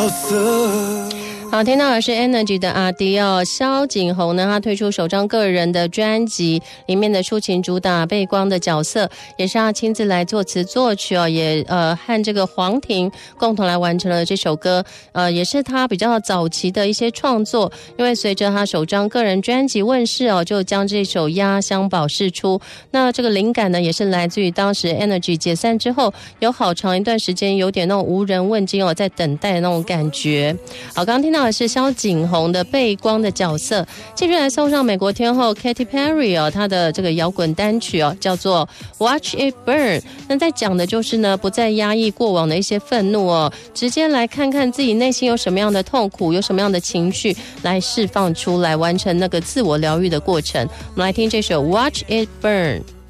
角色。 好，听到的是 Energy 的阿迪哦，萧景宏呢，他推出首张个人的专辑，里面的抒情主打《背光的角色》，也是他亲自来作词作曲哦，也和这个黄婷共同来完成了这首歌，也是他比较早期的一些创作，因为随着他首张个人专辑问世哦，就将这首《压箱宝》释出。那这个灵感呢，也是来自于当时 Energy 解散之后，有好长一段时间有点那种无人问津哦，在等待的那种感觉。好，刚刚听到的是萧景宏的《背光的角色》，继续来送上美国天后 Katy Perry 哦，她的这个摇滚单曲哦，叫做 Watch It Burn。那在讲的就是呢，不再压抑过往的一些愤怒哦，直接来看看自己内心有什么样的痛苦，有什么样的情绪，来释放出来，完成那个自我疗愈的过程。我们来听这首 Watch It Burn。